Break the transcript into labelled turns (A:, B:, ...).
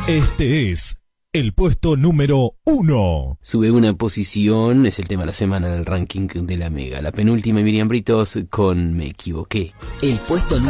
A: Este es el puesto número 1.
B: Sube una posición, es el tema de la semana en el ranking de la Mega. La penúltima, Miriam Britos con Me Equivoqué.
C: El puesto